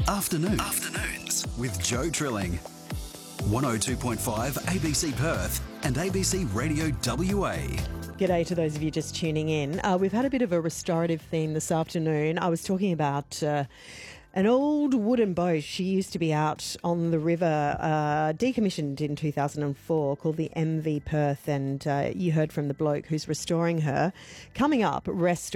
Afternoons with Joe Trilling. 102.5 ABC Perth and ABC Radio WA. G'day to those of you just tuning in. We've had a bit of a restorative theme this afternoon. I was talking about an old wooden boat. She used to be out on the river, decommissioned in 2004, called the MV Perth, and you heard from the bloke who's restoring her. Coming up,